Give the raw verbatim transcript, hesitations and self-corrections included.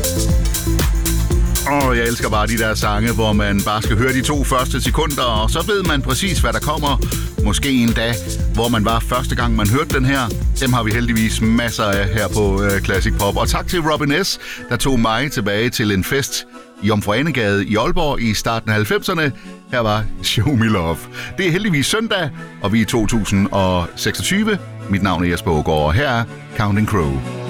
Åh, oh, jeg elsker bare de der sange, hvor man bare skal høre de to første sekunder, og så ved man præcis, hvad der kommer. Måske en dag, hvor man var første gang, man hørte den her. Dem har vi heldigvis masser af her på uh, Classic Pop. Og tak til Robin S., der tog mig tilbage til en fest i Jomfru Ane-Gade i Aalborg i starten af halvfemserne. Her var Show Me Love. Det er heldigvis søndag, og vi er i to tusind seksogtyve. Mit navn er Jesper Aagaard, og her er Counting Crow.